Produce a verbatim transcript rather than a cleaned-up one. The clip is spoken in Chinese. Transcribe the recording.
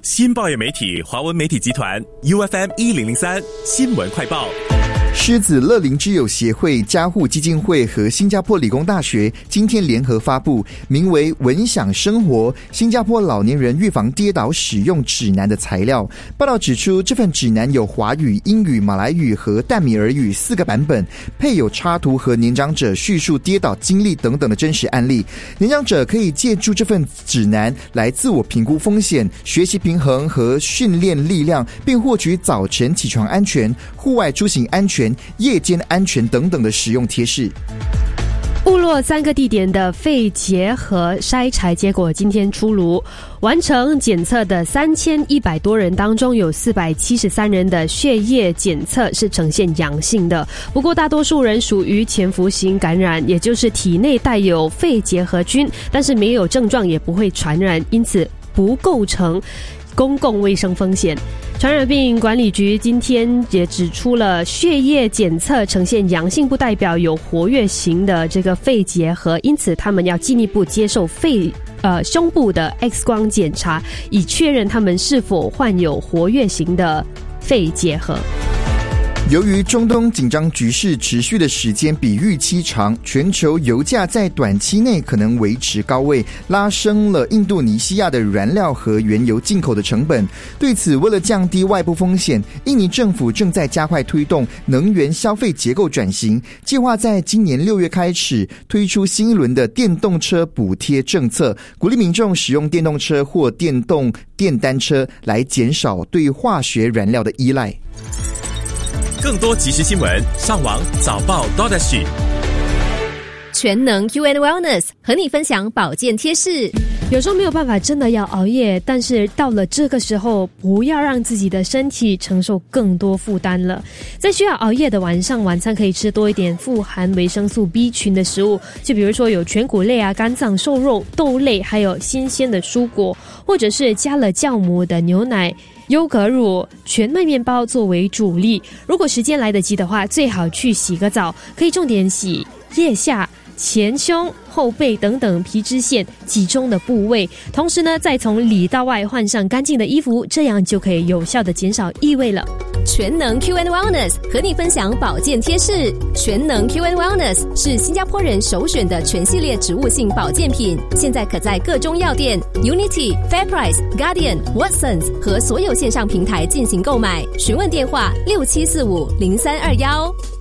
新报业媒体华文媒体集团 U F M 一零零三新闻快报。 狮子乐龄之友协会、家护基金会和新加坡理工大学今天联合发布名为《文享生活：新加坡老年人预防跌倒使用指南》的材料。报道指出，这份指南有华语、英语、马来语和淡米尔语四个版本，配有插图和年长者叙述跌倒经历等等的真实案例。年长者可以借助这份指南来自我评估风险、学习平衡和训练力量，并获取早晨起床安全、户外出行安全、夜间安全等等的实用贴士。 部落三个地点的肺结核筛查结果今天出炉，完成检测的三千一百多人当中，有四百七十三人的血液检测是呈现阳性的。不过大多数人属于潜伏型感染，也就是体内带有肺结核菌，但是没有症状也不会传染，因此不构成公共卫生风险。传染病管理局今天也指出了，血液检测呈现阳性不代表有活跃型的这个肺结核，因此他们要进一步接受肺呃胸部的 X 光检查，以确认他们是否患有活跃型的肺结核。 由于中东紧张局势持续的时间比预期长，全球油价在短期内可能维持高位，拉升了印度尼西亚的燃料和原油进口的成本。对此，为了降低外部风险，印尼政府正在加快推动能源消费结构转型，计划在今年六月开始推出新一轮的电动车补贴政策，鼓励民众使用电动车或电动电单车来减少对化学燃料的依赖。 更多即时新闻，上网早报 .sg。 全能 Q and Wellness 和你分享保健贴士。 有时候没有办法真的要熬夜，但是到了这个时候，不要让自己的身体承受更多负担了。在需要熬夜的晚上，晚餐可以吃多一点富含维生素 B 群的食物，就比如说有全谷类啊、肝脏、瘦肉、豆类，还有新鲜的蔬果，或者是加了酵母的牛奶、优格乳、全麦面包作为主力。如果时间来得及的话，最好去洗个澡，可以重点洗腋下、前胸、后背等等皮脂腺集中的部位，同时呢，再从里到外换上干净的衣服，这样就可以有效的减少异味了。 全能 Q and Wellness 和你分享保健贴士。全能 Q and Wellness 是新加坡人首选的全系列植物性保健品，现在可在各中药店、Unity、FairPrice、Guardian、Watsons 和所有线上平台进行购买。询问电话六七四五零三二幺。